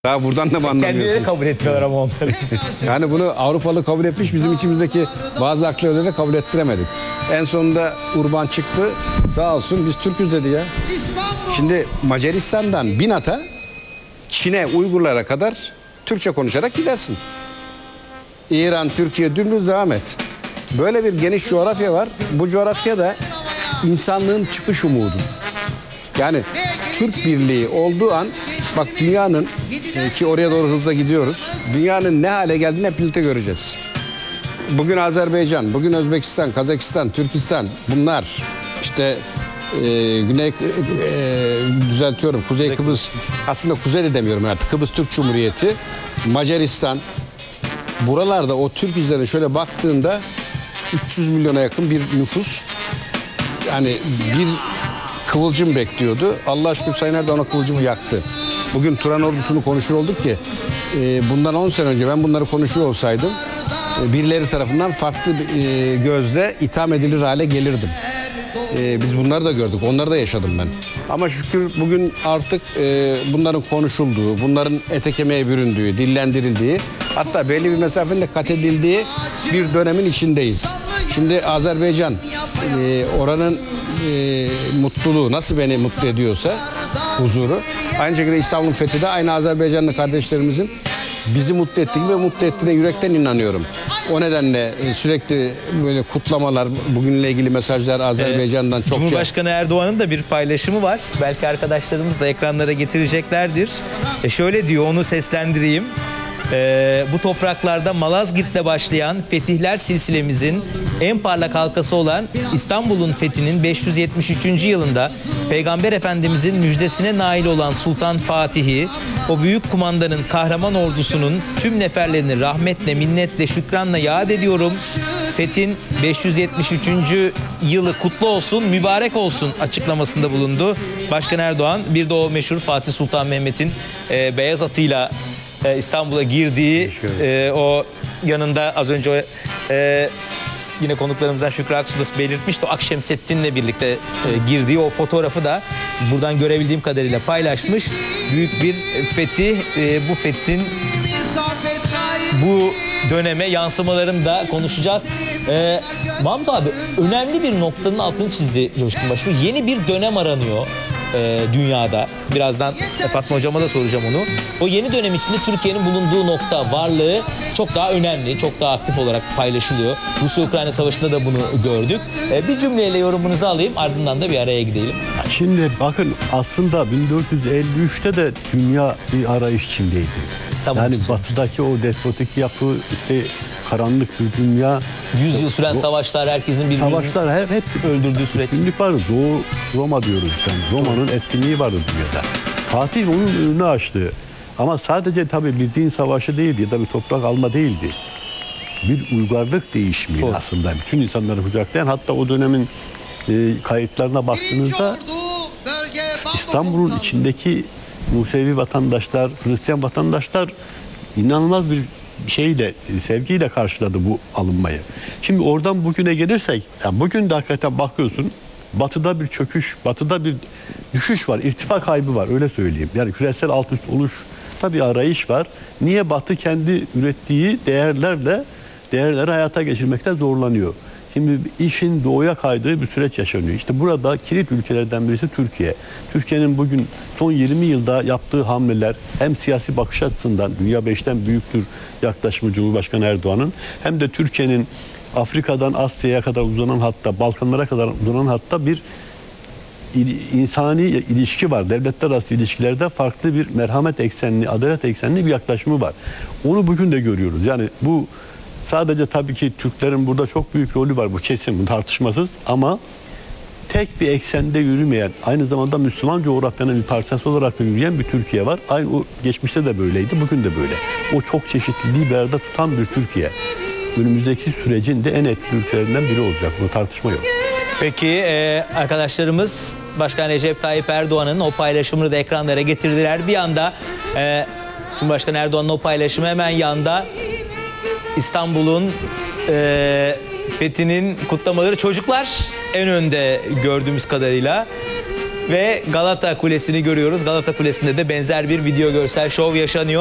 Daha buradan da mı anlamıyorsun? Kendileri kabul etmiyorlar ama onları. Yani bunu Avrupalı kabul etmiş, bizim içimizdeki bazı aklı ödeleri kabul ettiremedik. En sonunda Urban çıktı, sağ olsun biz Türk'üz dedi ya. Şimdi Macaristan'dan Binat'a, Çin'e, Uygurlara kadar Türkçe konuşarak gidersin. İran, Türkiye, dümdüz devam et. Böyle bir geniş coğrafya var. Bu coğrafyada insanlığın çıkış umudu. Yani Türk Birliği olduğu an, bak dünyanın ki oraya doğru hızla gidiyoruz. Dünyanın ne hale geldiğini hep birlikte göreceğiz. Bugün Azerbaycan, bugün Özbekistan, Kazakistan, Türkistan, bunlar işte düzeltiyorum, Kuzey Kıbrıs, aslında Kuzey de demiyorum artık, Kıbrıs Türk Cumhuriyeti, Macaristan, buralarda o Türk izlerine şöyle baktığında 300 milyona yakın bir nüfus, yani bir kıvılcım bekliyordu. Allah şükür Sayın Erdoğan o kıvılcımı yaktı. Bugün Turan ordusunu konuşur olduk ki bundan 10 sene önce ben bunları konuşuyor olsaydım birileri tarafından farklı gözle itham edilir hale gelirdim. Biz bunları da gördük. Onları da yaşadım ben. Ama şükür bugün artık bunların konuşulduğu, bunların ete kemiğe büründüğü, dillendirildiği, hatta belli bir mesafenin de kat edildiği bir dönemin içindeyiz. Şimdi Azerbaycan oranın mutluluğu nasıl beni mutlu ediyorsa, huzuru, aynı şekilde İstanbul'un fethi de aynı Azerbaycanlı kardeşlerimizin bizi mutlu ettiği gibi mutlu ettiğine yürekten inanıyorum. O nedenle sürekli böyle kutlamalar, bugünle ilgili mesajlar Azerbaycan'dan çokça. Cumhurbaşkanı Erdoğan'ın da bir paylaşımı var. Belki arkadaşlarımız da ekranlara getireceklerdir. Şöyle diyor, onu seslendireyim. Bu topraklarda Malazgirt'le başlayan fetihler silsilemizin en parlak halkası olan İstanbul'un fethinin 573. yılında Peygamber Efendimizin müjdesine nail olan Sultan Fatih'i, o büyük kumandanın kahraman ordusunun tüm neferlerini rahmetle, minnetle, şükranla yad ediyorum. Fethin 573. yılı kutlu olsun, mübarek olsun açıklamasında bulundu. Başkan Erdoğan bir de o meşhur Fatih Sultan Mehmet'in beyaz atıyla İstanbul'a girdiği o yanında az önce yine konuklarımızdan Şükrü Aksu da belirtmişti. O Akşemseddin'le birlikte girdiği o fotoğrafı da buradan görebildiğim kadarıyla paylaşmış. Büyük bir fetih. Bu fethin bu döneme yansımalarını da konuşacağız. Mahmut abi, önemli bir noktanın altını çizdi Coşkun Başbuğ. Yeni bir dönem aranıyor dünyada. Birazdan Fatma Hocama da soracağım onu. O yeni dönem içinde Türkiye'nin bulunduğu nokta, varlığı çok daha önemli, çok daha aktif olarak paylaşılıyor. Rusya-Ukrayna Savaşı'nda da bunu gördük. Bir cümleyle yorumunuzu alayım, ardından da bir araya gidelim. Şimdi bakın, aslında 1453'te de dünya bir arayış içindeydi. Tamam, yani işte. batıdaki o despotik yapı, işte karanlık bir dünya. 100 yıl süren savaşlar, herkesin birbirini Savaşlar hep öldürdüğü süreç. günlük vardı. Doğu Roma diyoruz. Yani Roma'nın etkinliği vardı dünyada. Fatih onun önünü açtı. Ama sadece tabii bir din savaşı değildi ya da bir toprak alma değildi. Bir uygarlık değişimi aslında. Bütün insanları kucaklayan, hatta o dönemin kayıtlarına baktığınızda İstanbul'un içindeki Musevi vatandaşlar, Hristiyan vatandaşlar inanılmaz bir şeyle, sevgiyle karşıladı bu alınmayı. Şimdi oradan bugüne gelirsek, yani bugün de hakikaten bakıyorsun, batıda bir çöküş, batıda bir düşüş var, irtifa kaybı var, öyle söyleyeyim. Yani küresel alt üst oluş, tabii arayış var. Niye Batı kendi ürettiği değerleri hayata geçirmekte zorlanıyor? Şimdi işin doğuya kaydığı bir süreç yaşanıyor. İşte burada kilit ülkelerden birisi Türkiye. Türkiye'nin bugün son 20 yılda yaptığı hamleler, hem siyasi bakış açısından dünya 5'ten büyüktür yaklaşımı Cumhurbaşkanı Erdoğan'ın, hem de Türkiye'nin Afrika'dan Asya'ya kadar uzanan hatta, Balkanlara kadar uzanan hatta bir insani ilişki var. Devletler arası ilişkilerde farklı bir merhamet eksenli, adalet eksenli bir yaklaşımı var. Onu bugün de görüyoruz. Yani bu sadece tabii ki Türklerin burada çok büyük rolü var, bu kesin, bu tartışmasız, ama tek bir eksende yürümeyen, aynı zamanda Müslüman coğrafyanın bir parçası olarak yürüyen bir Türkiye var. Aynı o geçmişte de böyleydi, bugün de böyle. O çok çeşitliliği bir arada tutan bir Türkiye. Önümüzdeki sürecin de en etkili ülkelerinden biri olacak. Bunu tartışma yok. Peki arkadaşlarımız Başkan Recep Tayyip Erdoğan'ın o paylaşımını da ekranlara getirdiler. Bir anda Cumhurbaşkanı Erdoğan'ın o paylaşımı, hemen yanda İstanbul'un fethinin kutlamaları, çocuklar en önde gördüğümüz kadarıyla. Ve Galata Kulesi'ni görüyoruz. Galata Kulesi'nde de benzer bir video görsel şov yaşanıyor.